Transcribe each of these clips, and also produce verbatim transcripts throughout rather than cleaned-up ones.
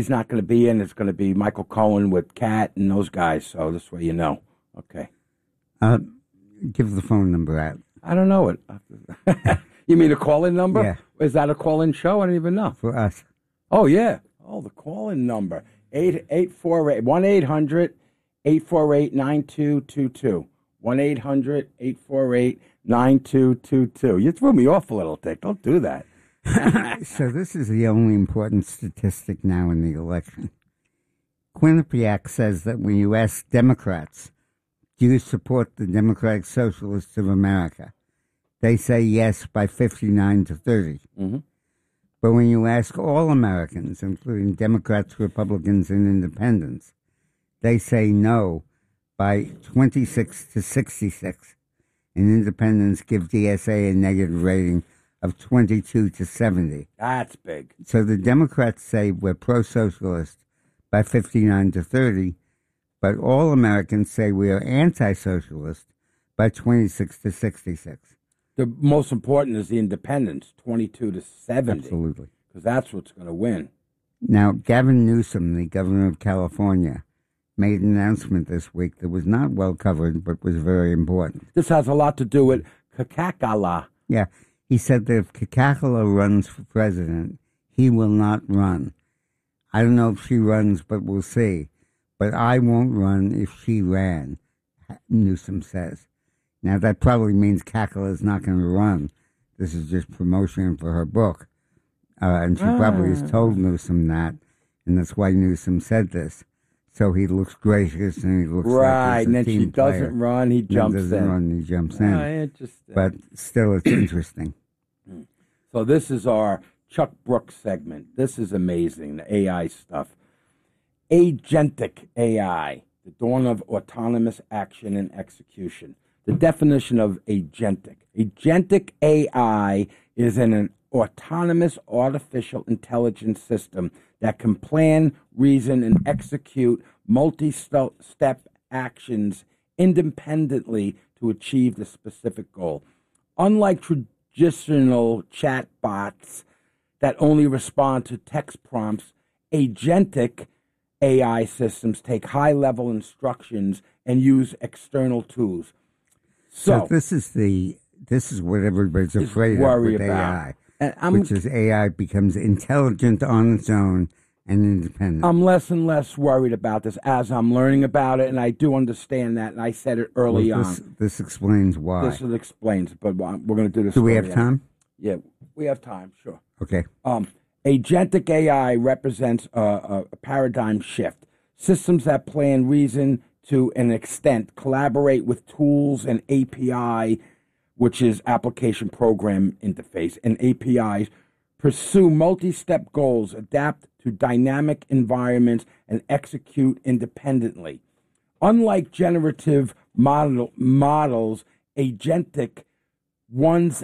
He's not going to be in. It's going to be Michael Cohen with Kat and those guys. So this way you know. Okay. Uh, give the phone number out. I don't know it. You mean a call-in number? Yeah. Is that a call-in show? I don't even know. For us. Oh, yeah. Oh, the call-in number. eight eight four eight one eight hundred eight four eight nine two two two. one eight hundred eight four eight nine two two two. You threw me off a little, Dick. Don't do that. So this is the only important statistic now in the election. Quinnipiac says that when you ask Democrats, do you support the Democratic Socialists of America? They say yes by fifty-nine to thirty. Mm-hmm. But when you ask all Americans, including Democrats, Republicans, and Independents, they say no by twenty-six to sixty-six. And Independents give D S A a negative rating of twenty-two to seventy. That's big. So the Democrats say we're pro-socialist by fifty-nine to thirty, but all Americans say we are anti-socialist by twenty-six to sixty-six. The most important is the independents, twenty-two to seventy. Absolutely. Because that's what's going to win. Now, Gavin Newsom, the governor of California, made an announcement this week that was not well covered, but was very important. This has a lot to do with Kakakala. Yeah. He said that if Kakakala runs for president, he will not run. I don't know if she runs, but we'll see. But I won't run if she ran, Newsom says. Now, that probably means Kakala is not going to run. This is just promotion for her book. Uh, and she ah. probably has told Newsom that, and that's why Newsom said this. So he looks gracious, and he looks right, like and then team she doesn't player. run, he jumps doesn't in. Run, he jumps in. Uh, interesting. But still, it's interesting. So this is our Chuck Brooks segment. This is amazing, the A I stuff. Agentic A I, the dawn of autonomous action and execution. The definition of agentic. Agentic A I is an autonomous artificial intelligence system that can plan, reason, and execute multi-step actions independently to achieve the specific goal. Unlike traditional chatbots that only respond to text prompts, agentic A I systems take high-level instructions and use external tools. So, so this is the this is what everybody's afraid of with about. A I, and I'm, which is A I becomes intelligent on its own and independent. I'm less and less worried about this as I'm learning about it, and I do understand that, and I said it early well, this, on. This explains why. This explains, but we're going to do this. Do we have time? Yeah, we have time, sure. Okay. Um, agentic A I represents a, a, a paradigm shift. Systems that plan, reason, to an extent, collaborate with tools and A P I, which is application program interface, and A P Is, pursue multi-step goals, adapt to dynamic environments, and execute independently. Unlike generative model, models, agentic ones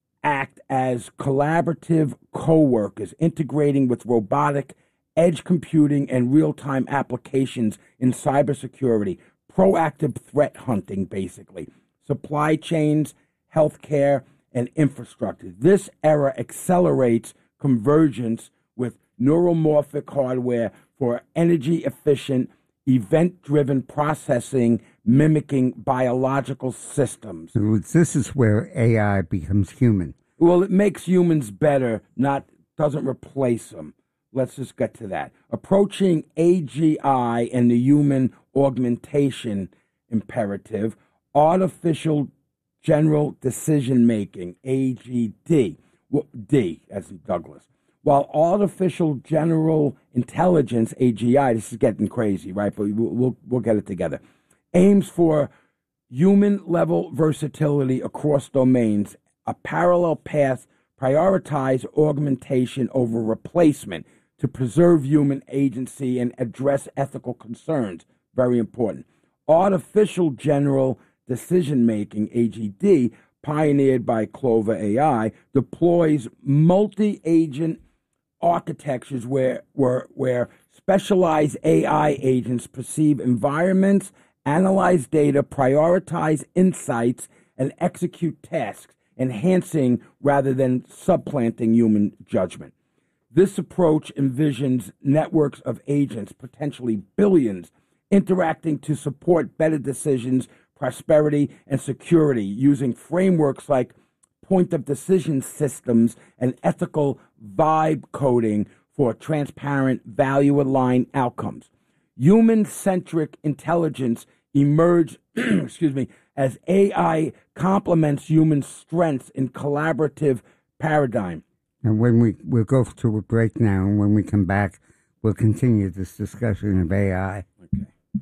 act as collaborative co-workers, integrating with robotic, edge computing, and real-time applications in cybersecurity, proactive threat hunting, basically, supply chains, healthcare, and infrastructure. This era accelerates convergence with neuromorphic hardware for energy-efficient, event-driven processing, mimicking biological systems. So this is where A I becomes human. Well, it makes humans better, not doesn't replace them. Let's just get to that. Approaching A G I and the human augmentation imperative, artificial general decision making, A G D, D as in Douglas. While artificial general intelligence, A G I, this is getting crazy, right? But we'll, we'll, we'll get it together, aims for human level versatility across domains, a parallel path, prioritize augmentation over replacement to preserve human agency and address ethical concerns. Very important. Artificial general decision-making, A G D, pioneered by Clover A I, deploys multi-agent architectures where, where, where specialized A I agents perceive environments, analyze data, prioritize insights, and execute tasks, enhancing rather than supplanting human judgment. This approach envisions networks of agents, potentially billions, interacting to support better decisions, prosperity, and security using frameworks like point-of-decision systems and ethical vibe coding for transparent, value-aligned outcomes. Human-centric intelligence emerged, excuse me, as A I complements human strengths in collaborative paradigm. And when we we'll go to a break now, and when we come back, we'll continue this discussion of A I. Okay.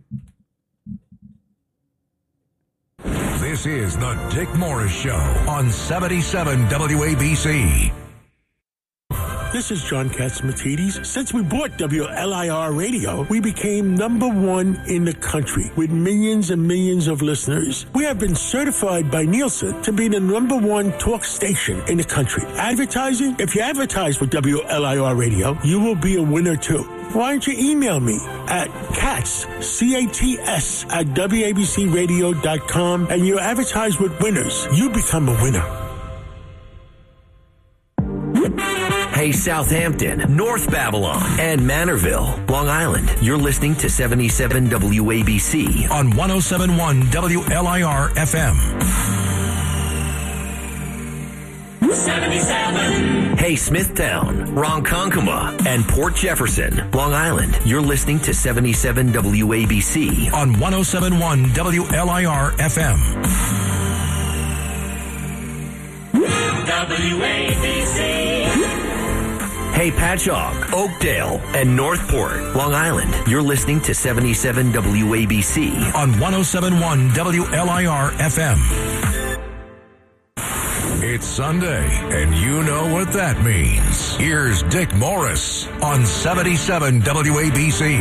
This is the Dick Morris Show on seventy-seven W A B C. This is John Catsimatidis. Since we bought W L I R Radio, we became number one in the country with millions and millions of listeners. We have been certified by Nielsen to be the number one talk station in the country. Advertising? If you advertise with W L I R Radio, you will be a winner too. Why don't you email me at cats, C A T S, at W A B C radio dot com, and you advertise with winners. You become a winner. Hey, Southampton, North Babylon, and Manorville, Long Island. You're listening to seventy-seven W A B C on one oh seven point one W L I R F M. seventy-seven. Hey, Smithtown, Ronkonkoma, and Port Jefferson, Long Island. You're listening to seventy-seven W A B C on one oh seven point one W L I R F M. W A B C. Hey, Patchogue, Oakdale, and Northport, Long Island. You're listening to seventy-seven W A B C on one oh seven point one W L I R F M. It's Sunday, and you know what that means. Here's Dick Morris on seventy-seven W A B C.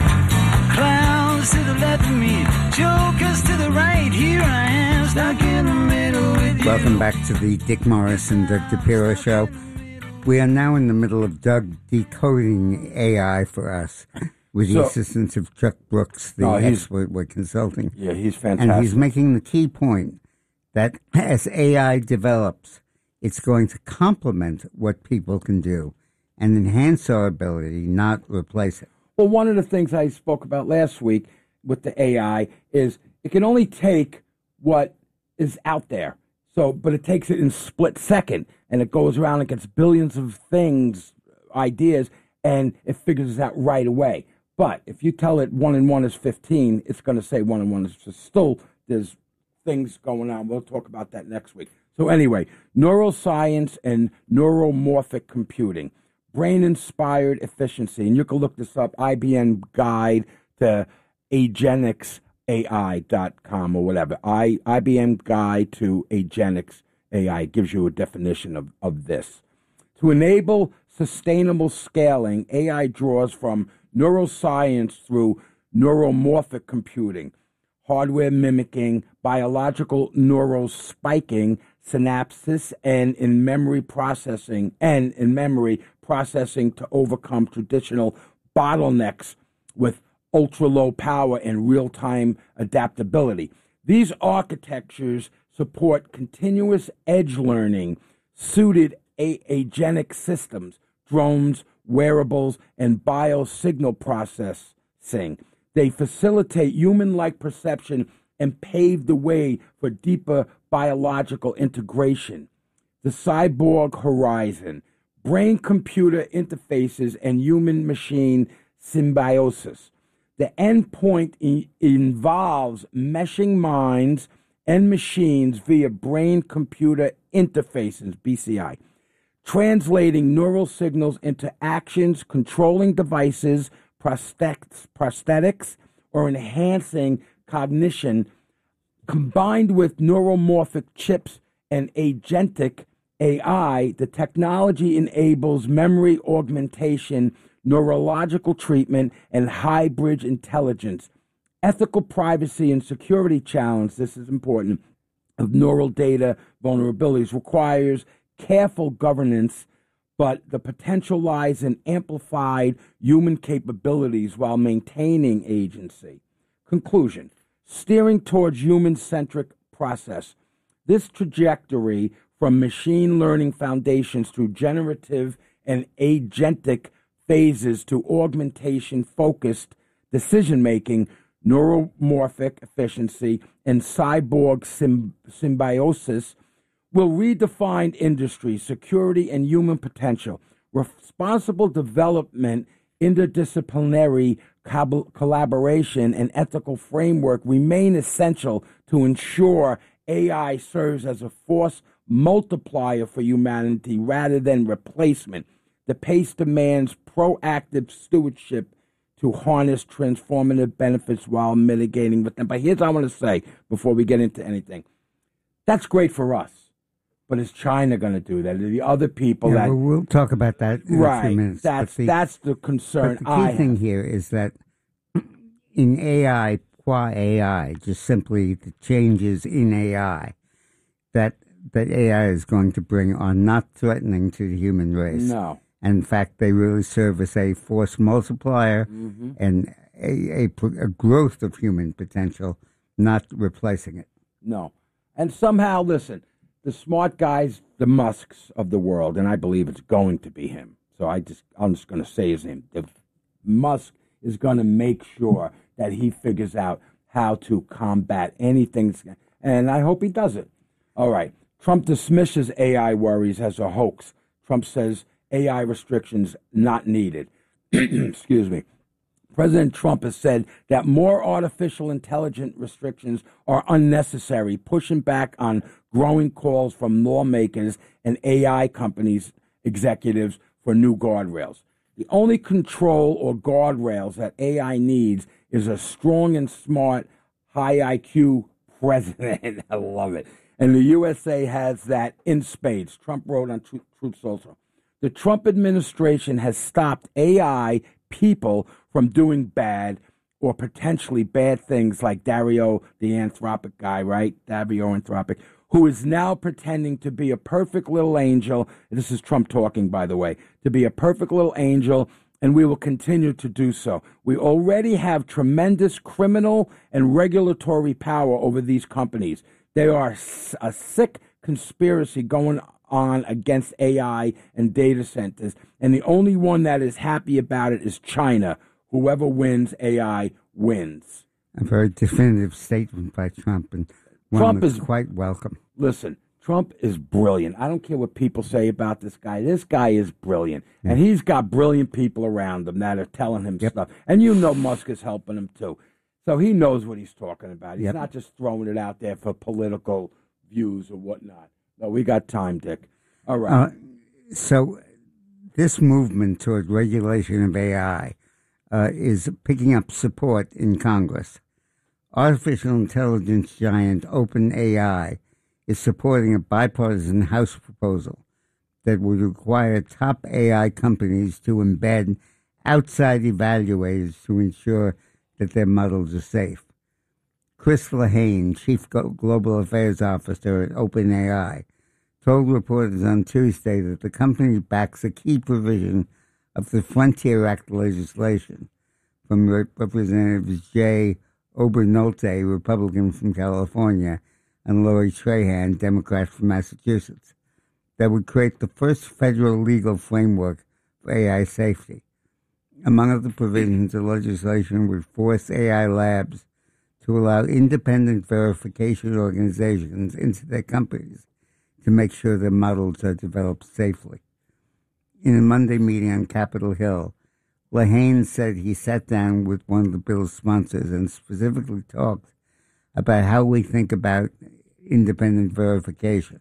Clowns to the left of me, jokers to the right. Here I am, stuck in the middle with you. Welcome back to the Dick Morris and Doug DePiro Show. We are now in the middle of Doug decoding A I for us with the So- assistance of Chuck Brooks, the No, he's- expert we're consulting. Yeah, he's fantastic. And he's making the key point that as A I develops, it's going to complement what people can do and enhance our ability, not replace it. Well, one of the things I spoke about last week with the A I is it can only take what is out there. So, but it takes it in split second, and it goes around and gets billions of things, ideas, and it figures it out right away. But if you tell it one and one is fifteen, it's going to say one and one is just still, there's things going on. We'll talk about that next week. So anyway, neuroscience and neuromorphic computing, brain-inspired efficiency, and you can look this up, I B M Guide to Agenix A I dot com or whatever. I, I B M Guide to Agenix A I gives you a definition of, of this. To enable sustainable scaling, A I draws from neuroscience through neuromorphic computing, hardware mimicking, biological neural spiking, synapses, and in memory processing, and in memory processing to overcome traditional bottlenecks with ultra-low power and real-time adaptability. These architectures support continuous edge learning, suited a- agenic systems, drones, wearables, and biosignal processing. They facilitate human-like perception and pave the way for deeper biological integration. The cyborg horizon, brain-computer interfaces, and human-machine symbiosis. The endpoint e- involves meshing minds and machines via brain-computer interfaces, B C I, translating neural signals into actions, controlling devices, prosthetics, prosthetics, or enhancing cognition, combined with neuromorphic chips and agentic A I. The technology enables memory augmentation, neurological treatment, and hybrid intelligence. Ethical privacy and security challenge, this is important, of neural data vulnerabilities requires careful governance, but the potential lies in amplified human capabilities while maintaining agency. Conclusion, steering towards human-centric process. This trajectory from machine learning foundations through generative and agentic phases to augmentation-focused decision-making, neuromorphic efficiency, and cyborg symb- symbiosis will redefine industry, security, and human potential. Responsible development, interdisciplinary col- collaboration, and ethical framework remain essential to ensure A I serves as a force multiplier for humanity rather than replacement. The pace demands proactive stewardship to harness transformative benefits while mitigating with them. But here's what I want to say before we get into anything. That's great for us. But is China going to do that? Are the other people yeah, that... Well, we'll talk about that in right, a few minutes. That's, the, that's the concern but the key I thing have. here is that in A I, qua A I, just simply the changes in A I, that, that A I is going to bring are not threatening to the human race. No. And in fact, they really serve as a force multiplier Mm-hmm. and a, a, a growth of human potential, not replacing it. No. And somehow, listen, the smart guys, the Musks of the world, and I believe it's going to be him. So I just, I'm just going to say his name. The Musk is going to make sure that he figures out how to combat anything, and I hope he does it. All right. Trump dismisses A I worries as a hoax. Trump says A I restrictions not needed. Excuse me. President Trump has said that more artificial intelligence restrictions are unnecessary, pushing back on growing calls from lawmakers and A I companies executives for new guardrails. The only control or guardrails that A I needs is a strong and smart, high I Q president. I love it. And the U S A has that in spades. Trump wrote on Truth, Truth Social. The Trump administration has stopped A I people from doing bad or potentially bad things like Dario, the Anthropic guy, right? Dario Anthropic, who is now pretending to be a perfect little angel. This is Trump talking, by the way, to be a perfect little angel, and we will continue to do so. We already have tremendous criminal and regulatory power over these companies. They are a sick conspiracy going on against A I and data centers, and the only one that is happy about it is China. Whoever wins, A I wins. A very definitive statement by Trump, and one Trump that's is quite welcome. Listen, Trump is brilliant. I don't care what people say about this guy. This guy is brilliant, yeah. And he's got brilliant people around him that are telling him yep. stuff. And you know Musk is helping him too. So he knows what he's talking about. He's yep. not just throwing it out there for political views or whatnot. No, we got time, Dick. All right. Uh, so this movement toward regulation of A I uh, is picking up support in Congress. Artificial intelligence giant OpenAI is supporting a bipartisan House proposal that would require top A I companies to embed outside evaluators to ensure that their models are safe. Chris Lehane, Chief Global Affairs Officer at OpenAI, told reporters on Tuesday that the company backs a key provision of the Frontier Act legislation from Representatives Jay Obernolte, Republican from California, and Lori Trahan, Democrat from Massachusetts, that would create the first federal legal framework for A I safety. Among other provisions, the legislation would force A I labs to allow independent verification organizations into their companies to make sure their models are developed safely. In a Monday meeting on Capitol Hill, Lehane said he sat down with one of the bill's sponsors and specifically talked about how we think about independent verification.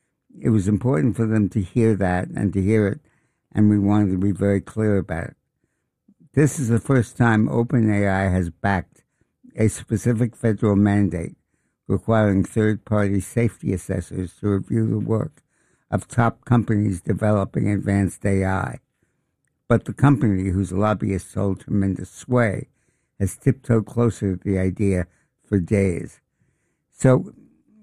It was important for them to hear that and to hear it, and we wanted to be very clear about it. This is the first time OpenAI has backed a specific federal mandate requiring third-party safety assessors to review the work of top companies developing advanced A I. But the company, whose lobbyists hold tremendous sway, has tiptoed closer to the idea for days. So,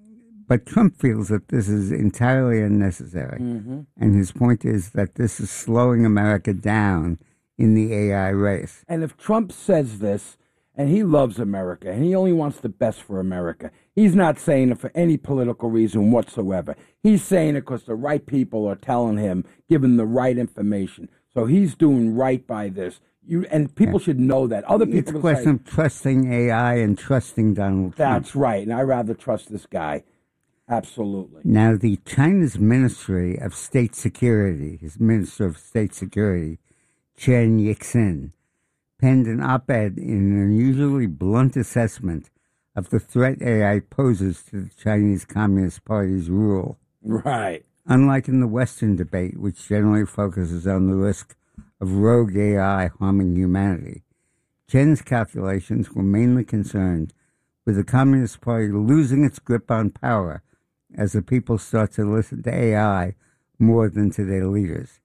but Trump feels that this is entirely unnecessary, mm-hmm. and his point is that this is slowing America down in the A I race. And if Trump says this, and he loves America, and he only wants the best for America, He's not saying it for any political reason whatsoever. He's saying it because the right people are telling him, giving the right information. So he's doing right by this. You and people yeah. should know that. Other people It's a question say, of trusting A I and trusting Donald Trump. That's right, and I'd rather trust this guy. Absolutely. Now, the China's Ministry of State Security, his Minister of State Security, Chen Yixin, penned an op-ed in an unusually blunt assessment of the threat A I poses to the Chinese Communist Party's rule. Right. Unlike in the Western debate, which generally focuses on the risk of rogue A I harming humanity, Chen's calculations were mainly concerned with the Communist Party losing its grip on power as the people start to listen to A I more than to their leaders.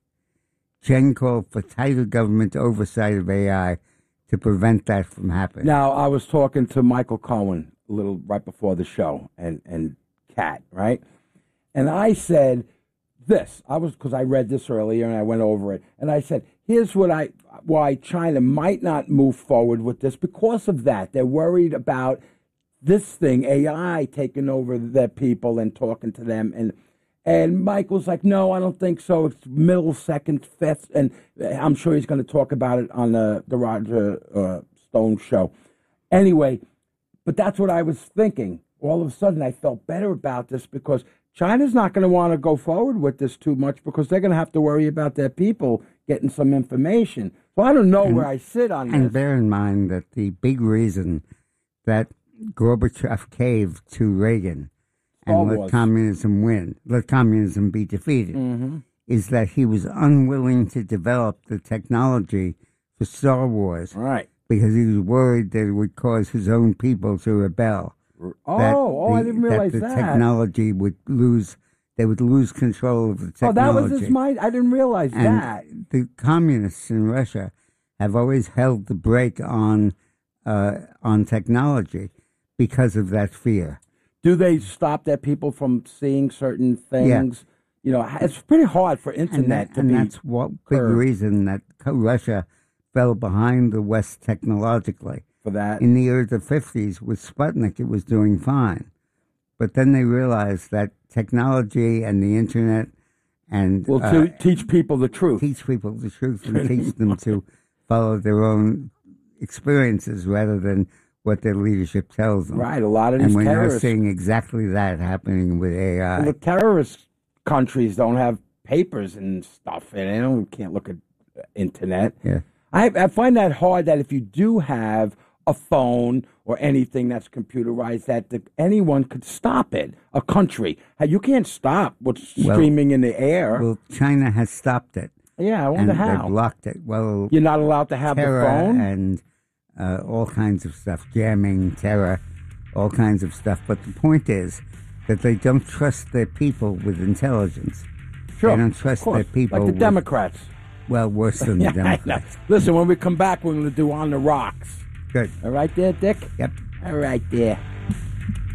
Chen called for tighter government oversight of A I to prevent that from happening. Now, I was talking to Michael Cohen a little right before the show, and, and Kat, right? And I said this. I was because I read this earlier and I went over it. And I said, here's what I why China might not move forward with this because of that. They're worried about this thing, A I, taking over their people and talking to them. And and Mike was like, no, I don't think so. It's middle, second, fifth. And I'm sure he's going to talk about it on the, the Roger uh, Stone show. Anyway, but that's what I was thinking. All of a sudden, I felt better about this because China's not going to want to go forward with this too much because they're going to have to worry about their people getting some information. So I don't know and, where I sit on and this. And bear in mind that the big reason that Gorbachev caved to Reagan and Star let Wars. communism win, let communism be defeated, mm-hmm. is that he was unwilling to develop the technology for Star Wars. Right. Because he was worried that it would cause his own people to rebel. Oh, that oh, the, I didn't realize that. the that. technology would lose, they would lose control of the technology. Oh, that was his mind? I didn't realize and that. The communists in Russia have always held the brake on uh, on technology because of that fear. Do they stop their people from seeing certain things? Yeah. You know, it's pretty hard for internet and that, to and be that's what big curbed. reason that Russia fell behind the West technologically. For that. In the early fifties, with Sputnik, it was doing fine. But then they realized that technology and the internet and... Well, uh, to teach people the truth. Teach people the truth and teach them to follow their own experiences rather than what their leadership tells them. Right, a lot of these And we're now terrorists... seeing exactly that happening with A I. Well, the terrorist countries don't have papers and stuff, and they don't, can't look at internet. Yeah. I, I find that hard that if you do have a phone or anything that's computerized, that the, anyone could stop it. A country. You can't stop what's Well, streaming in the air. Well, China has stopped it. Yeah, I wonder and how. They blocked it. Well, you're not allowed to have the terror phone? and uh, all kinds of stuff, jamming, terror, all kinds of stuff. But the point is that they don't trust their people with intelligence. Sure, they don't trust of course. their people like the with, Democrats. Well, worse than yeah, the Democrats. Listen, when we come back, we're going to do On the Rocks. Good. All right there, Dick? Yep. All right there.